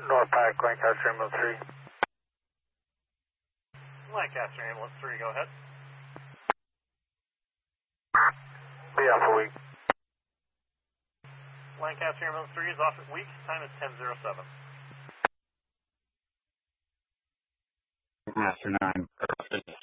North Pike, Lancaster Ambulance 3. Lancaster Ambulance 3, go ahead. Be off a week. Lancaster Ambulance 3 is off at week. Time is 10:07. Master 9,